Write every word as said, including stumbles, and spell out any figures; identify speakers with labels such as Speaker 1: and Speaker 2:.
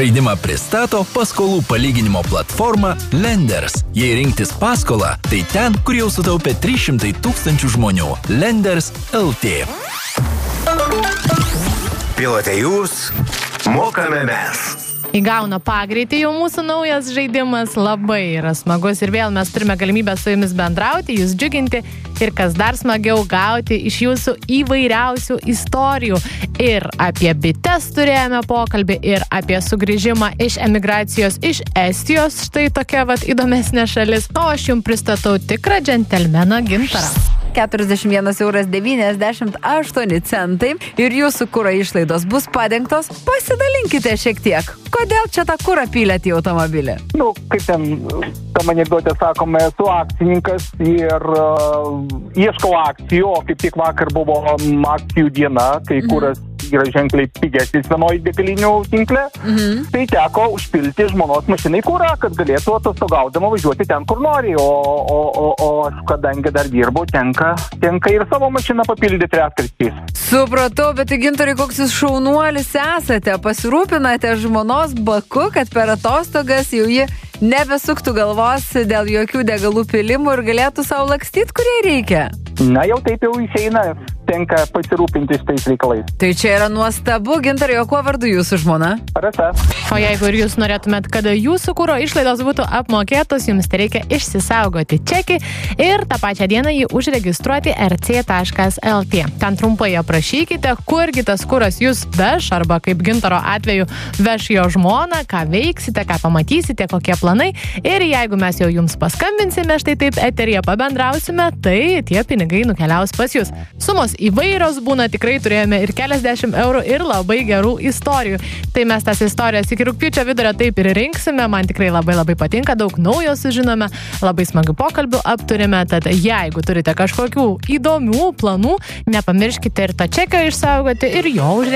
Speaker 1: Žaidimą pristato paskolų palyginimo platforma Lenders. Jei rinktis paskolą, tai ten, kur jau sutaupė trys šimtai tūkstančių žmonių. Lenders L T.
Speaker 2: Pilote jūs, mokame mes.
Speaker 3: Įgauna pagreitį jau mūsų naujas žaidimas, labai yra smagus ir vėl mes turime galimybę su jumis bendrauti, jūs džiuginti ir kas dar smagiau gauti iš jūsų įvairiausių istorijų. Ir apie bites turėjome pokalbį, ir apie sugrįžimą iš emigracijos iš Estijos, štai tokia vat įdomesnė šalis. O aš jums pristatau tikrą džentelmeną Gintarą.
Speaker 4: keturiasdešimt vienas euras devyniasdešimt aštuoni centai ir jūsų kuro išlaidos bus padengtos. Pasidalinkite šiek tiek. Kodėl čia tą kurą pylėt į automobilį?
Speaker 5: Nu, kaip ten, tam anekdote sakome, esu akcininkas ir uh, ieškau akcijų, o kaip tik vakar buvo akcijų diena, kai mhm. kuras yra ženkliai pigesnis vienoj degalinių tinkle, mhm. tai teko užpilti žmonos mašinai kurą, kad galėtų atostogaudama važiuoti ten, kur nori, o, o, o, o aš kadangi dar dirbu, tenka, tenka ir savo mašiną papildyti retkarčiais.
Speaker 4: Supratau, bet Gintarai, koks jūs šaunuolis esate, pasirūpinate žmonos baku, kad per atostogas jau ji nebesuktų galvos dėl jokių degalų pilimų ir galėtų savo lakstyti, kurie reikia.
Speaker 5: Na, jau taip jau išeina, tenka pasirūpinti šitais reikalais.
Speaker 4: Tai čia yra nuostabu. Gintarai, o kuo vardu jūsų žmona?
Speaker 5: Rasa.
Speaker 3: O jeigu ir jūs norėtumėt, kad jūsų kuro išlaidos būtų apmokėtos, jums tai reikia išsisaugoti čekį ir tą pačią dieną jį užregistruoti r c taškas l t. Ten trumpai aprašykite, kurgi tas kuras jūs veš, arba kaip Gintaro atveju veš jo žmoną, ką veiksite, ką pamatysite, kokie planai. Ir jeigu mes jau jums paskambinsime, štai taip eteryje pabendrausime, tai tie pinigai nukeliaus pas jūs. Sumos įvairios būna, tikrai turėjome ir keliasdešimt eurų ir labai gerų istorijų. Tai mes tas istorijas iki rugpjūčio vidurio taip ir rinksime, man tikrai labai labai patinka, daug naujo sužinome, labai smagių pokalbių apturime, tad jeigu turite kažkokių įdomių planų, nepamirškite ir to čekio išsaugoti ir jo užregistruoti.